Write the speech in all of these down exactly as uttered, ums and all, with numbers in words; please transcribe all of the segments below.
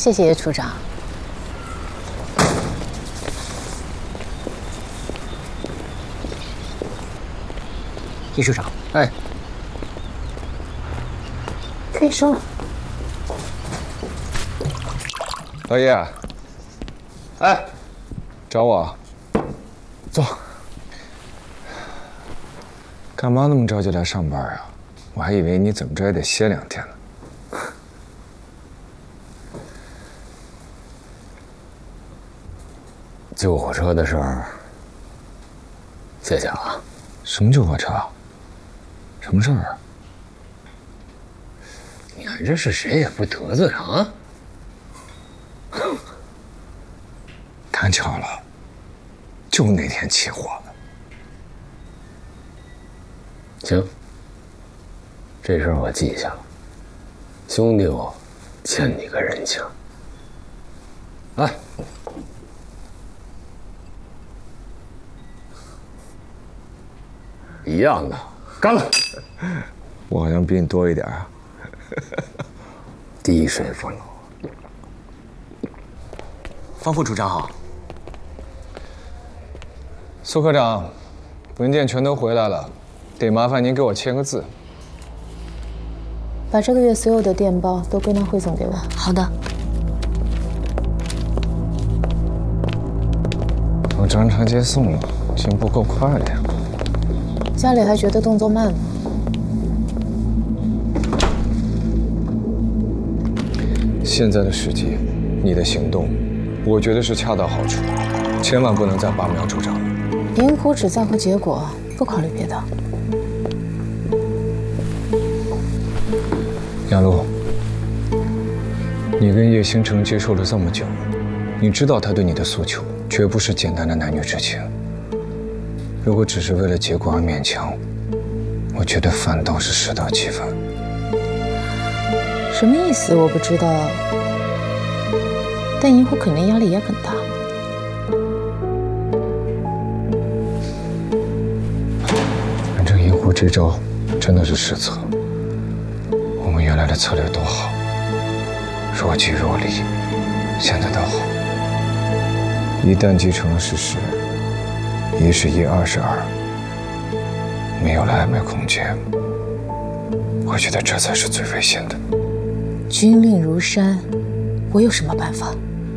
谢谢叶处长。 叶处长， 哎， 可以收了。 老叶，哎，找我？ 走。 干嘛那么着急来上班啊？我还以为你怎么着也得歇两天呢。 救火车的事儿，谢谢啊。 什么救火车？什么事儿啊？ 你看这是谁也不得罪啊！ 太巧了，就那天起火了。 行，这事儿我记下了。兄弟我欠你个人情。来。一样的，干了！ 我好像比你多一点啊。 滴水不漏。 方副处长好。 苏科长，文件全都回来了，得麻烦您给我签个字。 把这个月所有的电报都归纳汇总给我。 好的。 我张长接送了，竟不够快呀。 家里还觉得动作慢吗？ 现在的时机，你的行动，我觉得是恰到好处，千万不能再拔苗助长了。 银狐只在乎结果，不考虑别的。 亚璐，你跟叶星辰接触了这么久，你知道他对你的诉求绝不是简单的男女之情。如果只是为了结果而勉强，我觉得反倒是适得其反。 什么意思我不知道，但银狐肯定压力也很大。 反正银狐这招真的是失策。我们原来的策略多好，若即若离，现在倒好。一旦既成了事实，一是一，二是二，没有了暧昧空间，我觉得这才是最危险的。 军令如山，我有什么办法？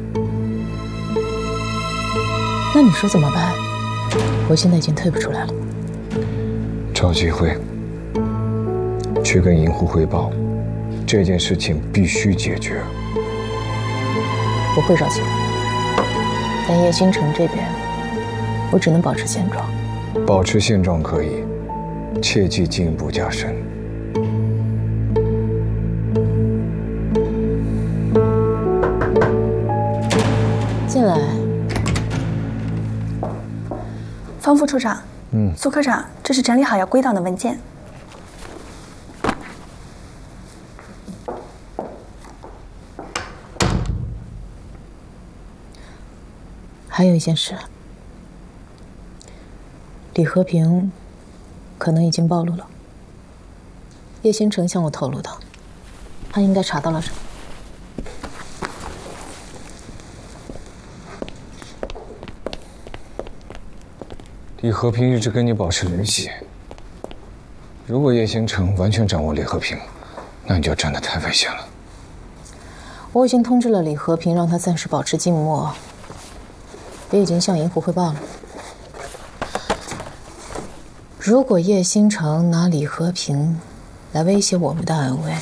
那你说怎么办？我现在已经退不出来了。 找机会去跟银狐汇报，这件事情必须解决。 我会找机会，但叶星辰这边，我只能保持现状。 保持现状可以，切忌进一步加深。 进来。 方副处长， 嗯， 苏科长，这是整理好要归档的文件。 还有一件事，李和平可能已经暴露了。叶星辰向我透露的，他应该查到了什么。 李和平一直跟你保持联系，如果叶星辰完全掌握李和平，那你就真的太危险了。 我已经通知了李和平，让他暂时保持静默，也已经向银狐汇报了。如果叶星辰拿李和平来威胁我们的安危，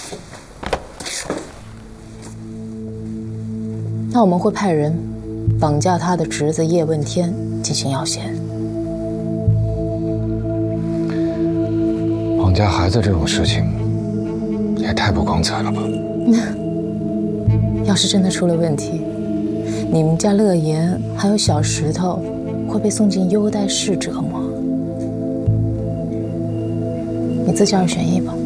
那我们会派人绑架他的侄子叶问天进行要挟。 绑架孩子这种事情也太不光彩了吧？ 要是真的出了问题，你们家乐言还有小石头会被送进优待室折磨。你自己二选一吧。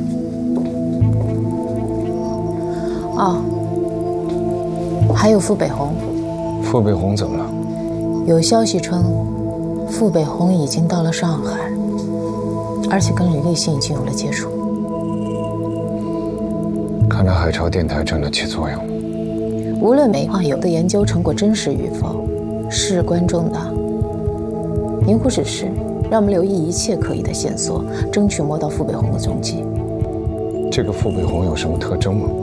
哦，还有傅北红。 傅北红怎么了？ 有消息称，傅北红已经到了上海，而且跟吕立新已经有了接触。 看来海潮电台真的起作用。 无论美化油的研究成果真实与否，事关重大。银湖指示，让我们留意一切可疑的线索，争取摸到傅北红的踪迹。 这个傅北红有什么特征吗？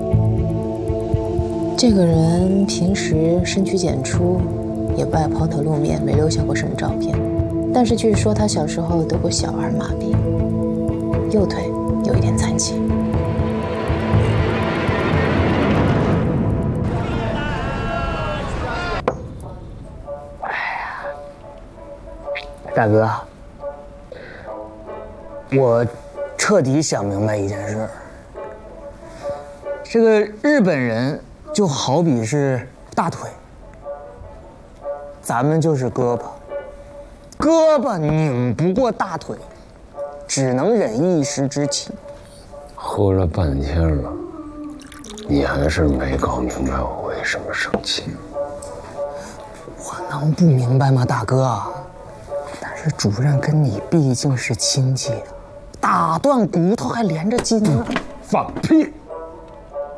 这个人平时深居简出，也不爱抛头露面，没留下过什么照片。但是据说他小时候得过小儿麻痹，右腿有一点残疾。 大哥，我彻底想明白一件事儿。这个日本人就好比是大腿，咱们就是胳膊，胳膊拧不过大腿，只能忍一时之气。 喝了半天了，你还是没搞明白我为什么生气。 我能不明白吗，大哥？但是主任跟你毕竟是亲戚，打断骨头还连着筋呢。 放屁！